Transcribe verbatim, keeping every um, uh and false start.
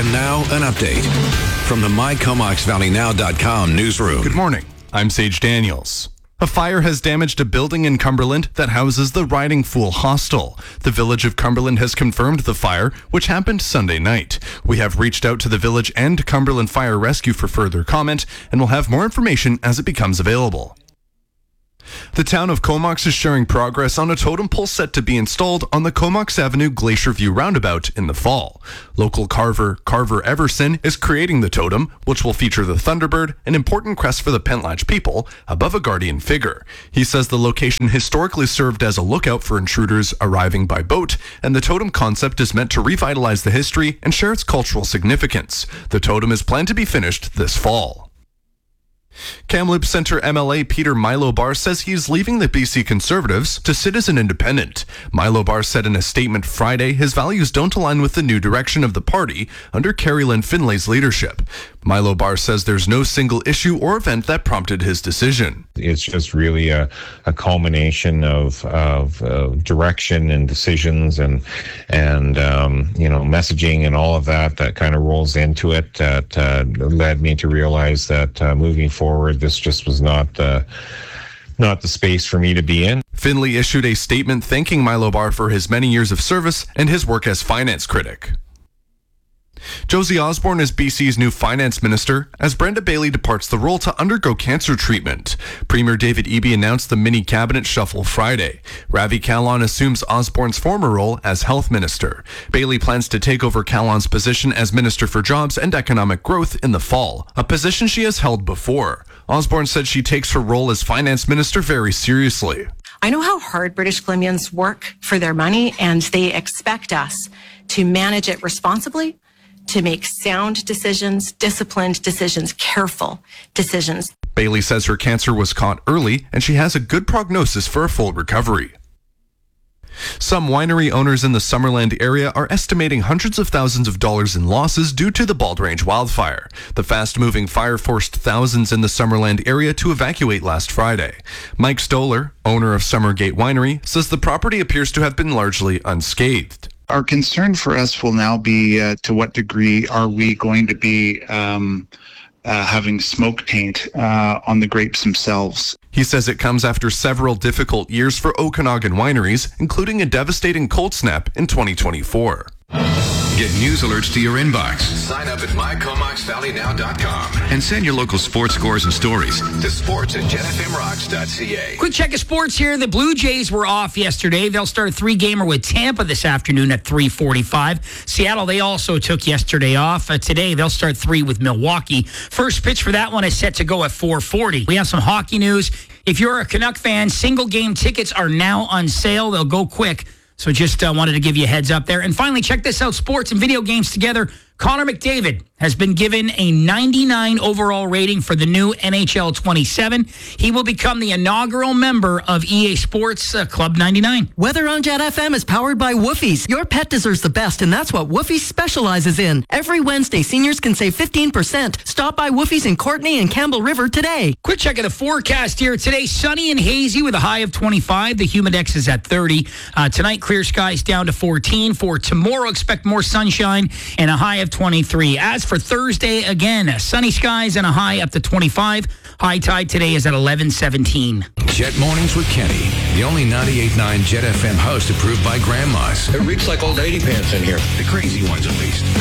And now, an update from the my comox valley now dot com newsroom. Good morning. I'm Sage Daniels. A fire has damaged a building in Cumberland that houses the Riding Fool Hostel. The Village of Cumberland has confirmed the fire, which happened Sunday night. We have reached out to the Village and Cumberland Fire Rescue for further comment, and will have more information as it becomes available. The town of Comox is sharing progress on a totem pole set to be installed on the Comox Avenue Glacier View roundabout in the fall. Local carver Carver Everson is creating the totem, which will feature the Thunderbird, an important crest for the Pentlatch people, above a guardian figure. He says the location historically served as a lookout for intruders arriving by boat, and the totem concept is meant to revitalize the history and share its cultural significance. The totem is planned to be finished this fall. Kamloops Centre M L A Peter Milo Barr says he is leaving the B C Conservatives to sit as an independent. Milo Barr said in a statement Friday his values don't align with the new direction of the party under Carrie Lynn Finlay's leadership. Milo Barr says there's no single issue or event that prompted his decision. It's just really a, a culmination of, of uh, direction and decisions and and um, you know messaging and all of that that kind of rolls into it that uh, led me to realize that uh, moving forward, this just was not uh, not the space for me to be in. Finlay issued a statement thanking Milo Barr for his many years of service and his work as finance critic. Josie Osborne is B C's new finance minister as Brenda Bailey departs the role to undergo cancer treatment. Premier David Eby announced the mini cabinet shuffle Friday. Ravi Kahlon assumes Osborne's former role as health minister. Bailey plans to take over Kahlon's position as Minister for Jobs and Economic Growth in the fall, a position she has held before. Osborne said she takes her role as finance minister very seriously. I know how hard British Columbians work for their money, and they expect us to manage it responsibly, to make sound decisions, disciplined decisions, careful decisions. Bailey says her cancer was caught early and she has a good prognosis for a full recovery. Some winery owners in the Summerland area are estimating hundreds of thousands of dollars in losses due to the Bald Range wildfire. The fast-moving fire forced thousands in the Summerland area to evacuate last Friday. Mike Stoller, owner of Summergate Winery, says the property appears to have been largely unscathed. Our concern for us will now be uh, to what degree are we going to be um, uh, having smoke taint uh, on the grapes themselves. He says it comes after several difficult years for Okanagan wineries, including a devastating cold snap in twenty twenty-four. Get news alerts to your inbox. Sign up at my comox valley now dot com and send your local sports scores and stories to sports at jet f m rocks dot c a. Quick check of sports here. The Blue Jays were off yesterday. They'll start a three-gamer with Tampa this afternoon at three forty-five. Seattle, they also took yesterday off. Uh, today, they'll start three with Milwaukee. First pitch for that one is set to go at four forty. We have some hockey news. If you're a Canuck fan, single-game tickets are now on sale. They'll go quick. So just uh, wanted to give you a heads up there. And finally, check this out. Sports and video games together. Connor McDavid has been given a ninety-nine overall rating for the new N H L twenty-seven. He will become the inaugural member of E A Sports uh, Club ninety-nine. Weather on Jet F M is powered by Woofie's. Your pet deserves the best, and that's what Woofie's specializes in. Every Wednesday, seniors can save fifteen percent. Stop by Woofie's in Courtenay and Campbell River today. Quick check of the forecast here. Today, sunny and hazy with a high of twenty-five. The humidex is at thirty. Uh, tonight, clear skies down to fourteen. For tomorrow, expect more sunshine and a high of twenty-three. As for Thursday, again, sunny skies and a high up to twenty-five. High tide today is at eleven seventeen. Jet Mornings with Kenny, the only ninety-eight point nine Jet F M host approved by grandmas. It reeks like old eighty pants in here. The crazy ones, at least.